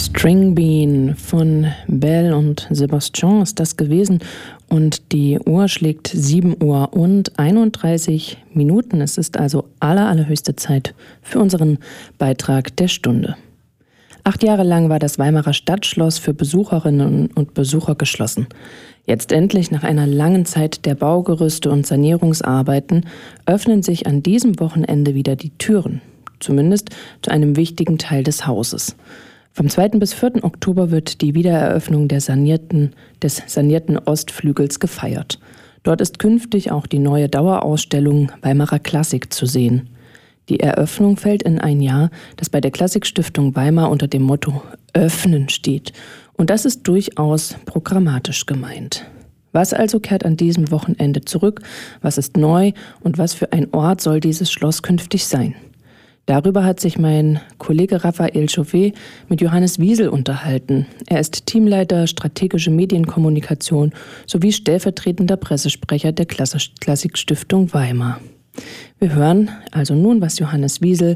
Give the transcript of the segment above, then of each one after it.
String Bean von Belle und Sebastian ist das gewesen und die Uhr schlägt 7 Uhr und 31 Minuten. Es ist also allerhöchste Zeit für unseren Beitrag der Stunde. 8 Jahre lang war das Weimarer Stadtschloss für Besucherinnen und Besucher geschlossen. Jetzt endlich, nach einer langen Zeit der Baugerüste und Sanierungsarbeiten, öffnen sich an diesem Wochenende wieder die Türen, zumindest zu einem wichtigen Teil des Hauses. Vom 2. bis 4. Oktober wird die Wiedereröffnung des sanierten Ostflügels gefeiert. Dort ist künftig auch die neue Dauerausstellung Weimarer Klassik zu sehen. Die Eröffnung fällt in ein Jahr, das bei der Klassikstiftung Weimar unter dem Motto Öffnen steht. Und das ist durchaus programmatisch gemeint. Was also kehrt an diesem Wochenende zurück? Was ist neu? Und was für ein Ort soll dieses Schloss künftig sein? Darüber hat sich mein Kollege Raphael Chauvet mit Johannes Wiesel unterhalten. Er ist Teamleiter strategische Medienkommunikation sowie stellvertretender Pressesprecher der Klassikstiftung Weimar. Wir hören also nun, was Johannes Wiesel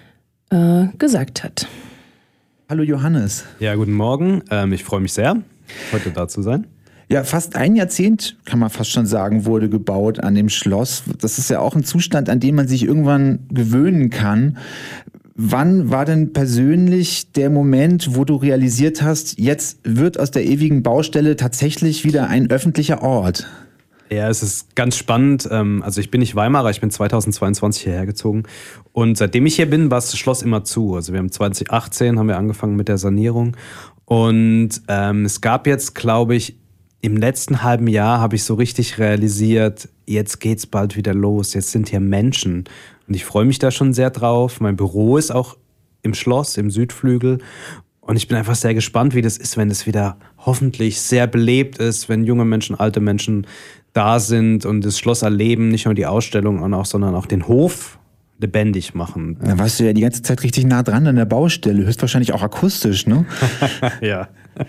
gesagt hat. Hallo Johannes. Ja, guten Morgen. Ich freue mich sehr, heute da zu sein. Ja, fast ein Jahrzehnt, kann man fast schon sagen, wurde gebaut an dem Schloss. Das ist ja auch ein Zustand, an den man sich irgendwann gewöhnen kann. Wann war denn persönlich der Moment, wo du realisiert hast, jetzt wird aus der ewigen Baustelle tatsächlich wieder ein öffentlicher Ort? Ja, es ist ganz spannend. Also ich bin nicht Weimarer, ich bin 2022 hierher gezogen. Und seitdem ich hier bin, war das Schloss immer zu. Also wir haben 2018 angefangen mit der Sanierung. Und es gab jetzt, glaube ich, im letzten halben Jahr habe ich so richtig realisiert, jetzt geht's bald wieder los, jetzt sind hier Menschen. Und ich freue mich da schon sehr drauf. Mein Büro ist auch im Schloss, im Südflügel. Und ich bin einfach sehr gespannt, wie das ist, wenn es wieder hoffentlich sehr belebt ist, wenn junge Menschen, alte Menschen da sind und das Schloss erleben, nicht nur die Ausstellung, sondern auch den Hof lebendig machen. Da warst du ja die ganze Zeit richtig nah dran an der Baustelle, höchstwahrscheinlich auch akustisch, ne? Ja.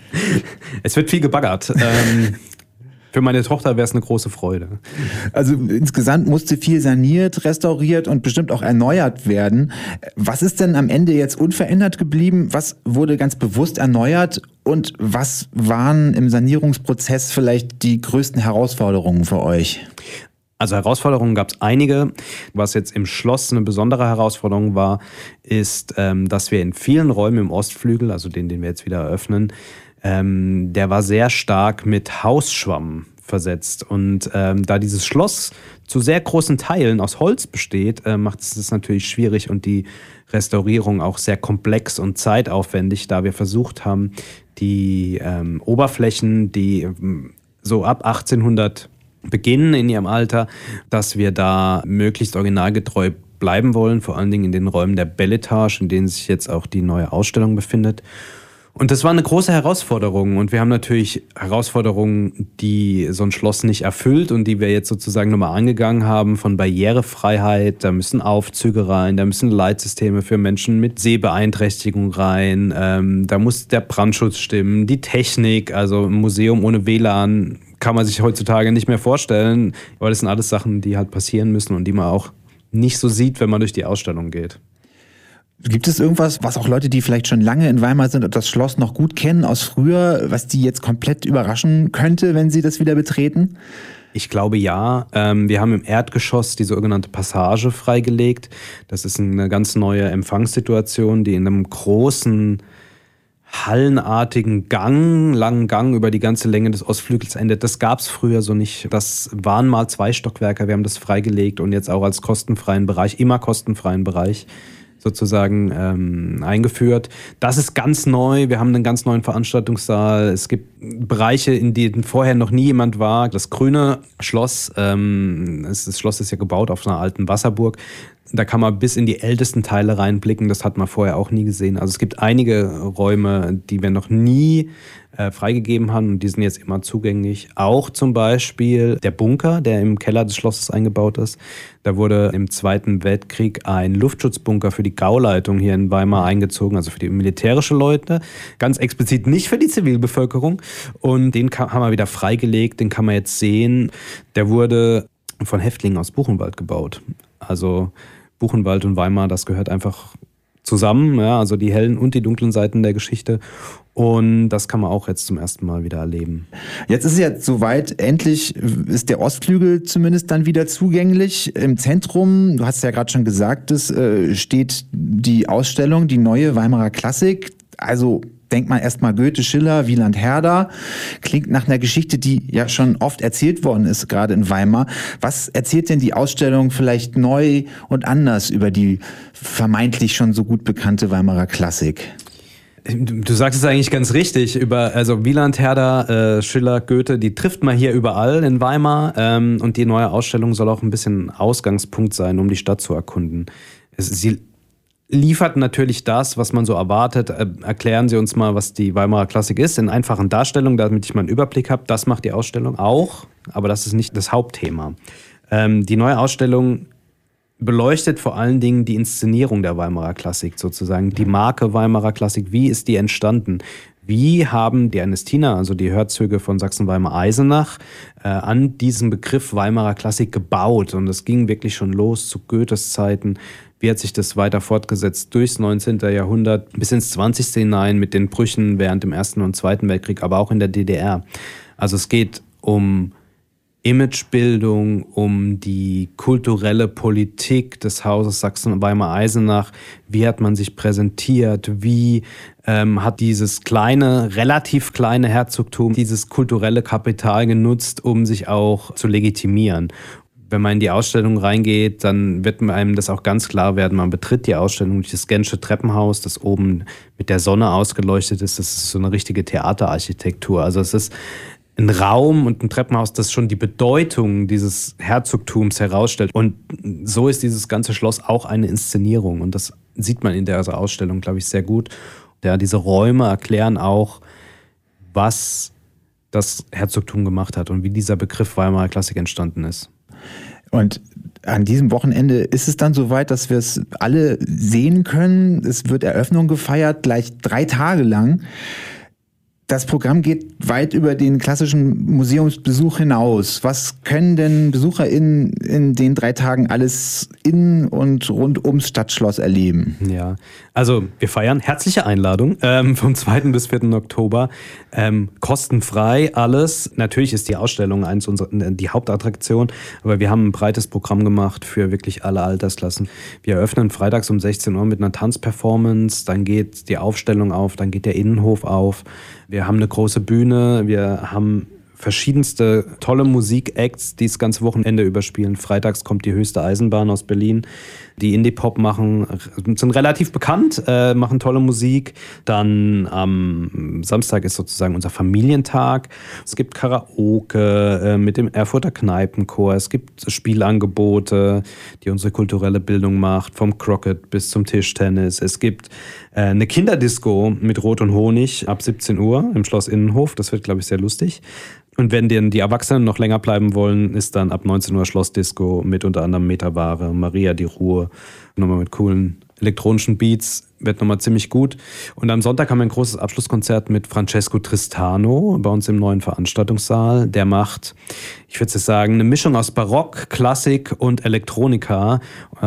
Es wird viel gebaggert. Für meine Tochter wäre es eine große Freude. Also insgesamt musste viel saniert, restauriert und bestimmt auch erneuert werden. Was ist denn am Ende jetzt unverändert geblieben? Was wurde ganz bewusst erneuert? Und was waren im Sanierungsprozess vielleicht die größten Herausforderungen für euch? Also Herausforderungen gab es einige. Was jetzt im Schloss eine besondere Herausforderung war, ist, dass wir in vielen Räumen im Ostflügel, also den wir jetzt wieder eröffnen, der war sehr stark mit Hausschwamm versetzt. Und da dieses Schloss zu sehr großen Teilen aus Holz besteht, macht es das natürlich schwierig und die Restaurierung auch sehr komplex und zeitaufwendig, da wir versucht haben, die Oberflächen, die so ab 1800 beginnen in ihrem Alter, dass wir da möglichst originalgetreu bleiben wollen, vor allen Dingen in den Räumen der Belle Etage, in denen sich jetzt auch die neue Ausstellung befindet. Und das war eine große Herausforderung und wir haben natürlich Herausforderungen, die so ein Schloss nicht erfüllt und die wir jetzt sozusagen nochmal angegangen haben, von Barrierefreiheit, da müssen Aufzüge rein, da müssen Leitsysteme für Menschen mit Sehbeeinträchtigung rein, da muss der Brandschutz stimmen, die Technik, also ein Museum ohne WLAN kann man sich heutzutage nicht mehr vorstellen, aber das sind alles Sachen, die halt passieren müssen und die man auch nicht so sieht, wenn man durch die Ausstellung geht. Gibt es irgendwas, was auch Leute, die vielleicht schon lange in Weimar sind und das Schloss noch gut kennen aus früher, was die jetzt komplett überraschen könnte, wenn sie das wieder betreten? Ich glaube ja. Wir haben im Erdgeschoss die sogenannte Passage freigelegt. Das ist eine ganz neue Empfangssituation, die in einem großen hallenartigen langen Gang über die ganze Länge des Ostflügels endet. Das gab es früher so nicht. Das waren mal 2 Stockwerke, wir haben das freigelegt und jetzt auch als kostenfreien Bereich, immer kostenfreien Bereich sozusagen eingeführt. Das ist ganz neu. Wir haben einen ganz neuen Veranstaltungssaal. Es gibt Bereiche, in denen vorher noch nie jemand war. Das grüne Schloss, das Schloss ist ja gebaut auf einer alten Wasserburg. Da kann man bis in die ältesten Teile reinblicken. Das hat man vorher auch nie gesehen. Also es gibt einige Räume, die wir noch nie freigegeben haben und die sind jetzt immer zugänglich. Auch zum Beispiel der Bunker, der im Keller des Schlosses eingebaut ist. Da wurde im Zweiten Weltkrieg ein Luftschutzbunker für die Gauleitung hier in Weimar eingezogen, also für die militärische Leute. Ganz explizit nicht für die Zivilbevölkerung. Und den haben wir wieder freigelegt, den kann man jetzt sehen. Der wurde von Häftlingen aus Buchenwald gebaut. Also Buchenwald und Weimar, das gehört einfach zusammen, ja, also die hellen und die dunklen Seiten der Geschichte. Und das kann man auch jetzt zum ersten Mal wieder erleben. Jetzt ist es ja soweit, endlich ist der Ostflügel zumindest dann wieder zugänglich. Im Zentrum, du hast es ja gerade schon gesagt, steht die Ausstellung, die neue Weimarer Klassik. Also denkt man erstmal Goethe, Schiller, Wieland, Herder. Klingt nach einer Geschichte, die ja schon oft erzählt worden ist, gerade in Weimar. Was erzählt denn die Ausstellung vielleicht neu und anders über die vermeintlich schon so gut bekannte Weimarer Klassik? Du sagst es eigentlich ganz richtig. Also Wieland, Herder, Schiller, Goethe, die trifft man hier überall in Weimar. Und die neue Ausstellung soll auch ein bisschen Ausgangspunkt sein, um die Stadt zu erkunden. Sie liefert natürlich das, was man so erwartet. Erklären Sie uns mal, was die Weimarer Klassik ist, in einfachen Darstellungen, damit ich mal einen Überblick habe. Das macht die Ausstellung auch, aber das ist nicht das Hauptthema. Die neue Ausstellung beleuchtet vor allen Dingen die Inszenierung der Weimarer Klassik sozusagen, die Marke Weimarer Klassik. Wie ist die entstanden? Wie haben die Ernestina, also die Herzöge von Sachsen-Weimar-Eisenach, an diesem Begriff Weimarer Klassik gebaut? Und es ging wirklich schon los zu Goethes Zeiten. Wie hat sich das weiter fortgesetzt durchs 19. Jahrhundert bis ins 20. hinein mit den Brüchen während dem Ersten und Zweiten Weltkrieg, aber auch in der DDR? Also es geht um Imagebildung, um die kulturelle Politik des Hauses Sachsen-Weimar-Eisenach. Wie hat man sich präsentiert? Wie hat dieses relativ kleine Herzogtum dieses kulturelle Kapital genutzt, um sich auch zu legitimieren? Wenn man in die Ausstellung reingeht, dann wird einem das auch ganz klar werden. Man betritt die Ausstellung durch das Gensche Treppenhaus, das oben mit der Sonne ausgeleuchtet ist. Das ist so eine richtige Theaterarchitektur. Also es ist ein Raum und ein Treppenhaus, das schon die Bedeutung dieses Herzogtums herausstellt. Und so ist dieses ganze Schloss auch eine Inszenierung. Und das sieht man in der Ausstellung, glaube ich, sehr gut. Ja, diese Räume erklären auch, was das Herzogtum gemacht hat und wie dieser Begriff Weimarer Klassik entstanden ist. Und an diesem Wochenende ist es dann soweit, dass wir es alle sehen können. Es wird Eröffnung gefeiert, gleich 3 Tage lang. Das Programm geht weit über den klassischen Museumsbesuch hinaus. Was können denn BesucherInnen in den 3 Tagen alles in und rund ums Stadtschloss erleben? Ja, also wir feiern. Herzliche Einladung vom 2. bis 4. Oktober. Kostenfrei alles. Natürlich ist die Ausstellung die Hauptattraktion, aber wir haben ein breites Programm gemacht für wirklich alle Altersklassen. Wir eröffnen freitags um 16 Uhr mit einer Tanzperformance, dann geht die Aufstellung auf, dann geht der Innenhof auf. Wir haben eine große Bühne, wir haben verschiedenste tolle Musik-Acts, die das ganze Wochenende überspielen. Freitags kommt die Höchste Eisenbahn aus Berlin, die Indie-Pop machen, sind relativ bekannt, machen tolle Musik. Dann am Samstag ist sozusagen unser Familientag. Es gibt Karaoke mit dem Erfurter Kneipenchor. Es gibt Spielangebote, die unsere kulturelle Bildung macht, vom Croquet bis zum Tischtennis. Es gibt eine Kinderdisco mit Rot und Honig ab 17 Uhr im Schloss Innenhof. Das wird, glaube ich, sehr lustig. Und wenn denn die Erwachsenen noch länger bleiben wollen, ist dann ab 19 Uhr Schlossdisco mit unter anderem Meterware, Maria die Ruhe, nochmal mit coolen elektronischen Beats, wird nochmal ziemlich gut. Und am Sonntag haben wir ein großes Abschlusskonzert mit Francesco Tristano bei uns im neuen Veranstaltungssaal. Der macht, ich würde jetzt sagen, eine Mischung aus Barock, Klassik und Elektronika.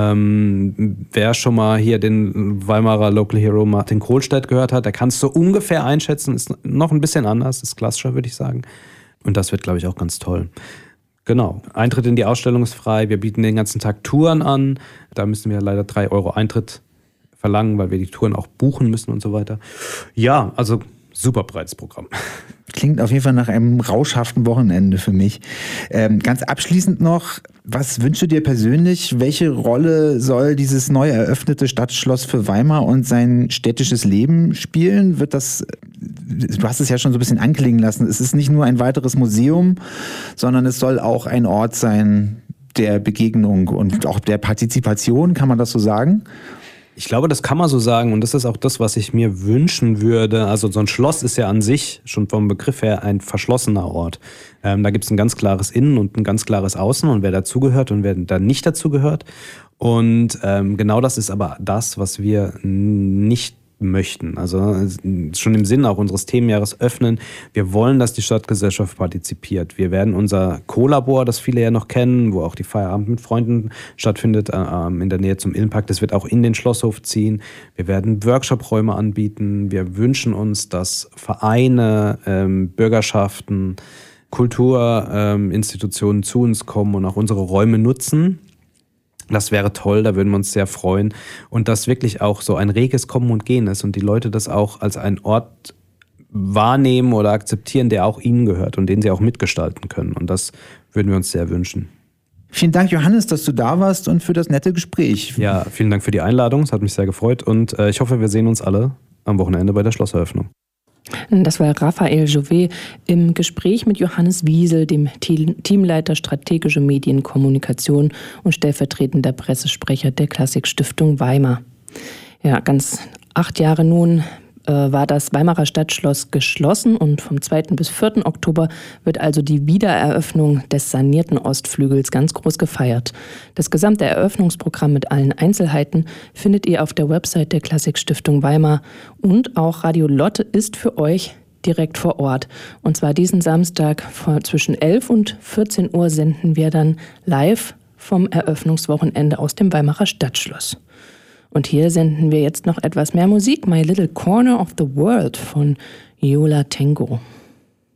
Wer schon mal hier den Weimarer Local Hero Martin Kohlstedt gehört hat, der kann es so ungefähr einschätzen. Ist noch ein bisschen anders, ist klassischer, würde ich sagen. Und das wird, glaube ich, auch ganz toll. Genau. Eintritt in die Ausstellung ist frei. Wir bieten den ganzen Tag Touren an. Da müssen wir leider 3 € Eintritt verlangen, weil wir die Touren auch buchen müssen und so weiter. Ja, also super breites Programm. Klingt auf jeden Fall nach einem rauschhaften Wochenende für mich. Ganz abschließend noch, was wünschst du dir persönlich? Welche Rolle soll dieses neu eröffnete Stadtschloss für Weimar und sein städtisches Leben spielen? Wird das, du hast es ja schon so ein bisschen anklingen lassen, es ist nicht nur ein weiteres Museum, sondern es soll auch ein Ort sein der Begegnung und auch der Partizipation, kann man das so sagen? Ich glaube, das kann man so sagen und das ist auch das, was ich mir wünschen würde. Also so ein Schloss ist ja an sich schon vom Begriff her ein verschlossener Ort. Da gibt es ein ganz klares Innen und ein ganz klares Außen und wer dazugehört und wer da nicht dazugehört. Und genau das ist aber das, was wir nicht möchten. Also schon im Sinne auch unseres Themenjahres öffnen. Wir wollen, dass die Stadtgesellschaft partizipiert. Wir werden unser Co-Labor, das viele ja noch kennen, wo auch die Feierabend mit Freunden stattfindet, in der Nähe zum Ilmenpark, das wird auch in den Schlosshof ziehen. Wir werden Workshop-Räume anbieten. Wir wünschen uns, dass Vereine, Bürgerschaften, Kulturinstitutionen zu uns kommen und auch unsere Räume nutzen. Das wäre toll, da würden wir uns sehr freuen. Und dass wirklich auch so ein reges Kommen und Gehen ist und die Leute das auch als einen Ort wahrnehmen oder akzeptieren, der auch ihnen gehört und den sie auch mitgestalten können. Und das würden wir uns sehr wünschen. Vielen Dank, Johannes, dass du da warst und für das nette Gespräch. Ja, vielen Dank für die Einladung. Es hat mich sehr gefreut und ich hoffe, wir sehen uns alle am Wochenende bei der Schlosseröffnung. Das war Raphael Jouvet im Gespräch mit Johannes Wiesel, dem Teamleiter Strategische Medienkommunikation und stellvertretender Pressesprecher der Klassikstiftung Weimar. Ja, ganz 8 Jahre nun war das Weimarer Stadtschloss geschlossen und vom 2. bis 4. Oktober wird also die Wiedereröffnung des sanierten Ostflügels ganz groß gefeiert. Das gesamte Eröffnungsprogramm mit allen Einzelheiten findet ihr auf der Website der Klassikstiftung Weimar und auch Radio Lotte ist für euch direkt vor Ort. Und zwar diesen Samstag zwischen 11 und 14 Uhr senden wir dann live vom Eröffnungswochenende aus dem Weimarer Stadtschloss. Und hier senden wir jetzt noch etwas mehr Musik. My Little Corner of the World von Yola Tango.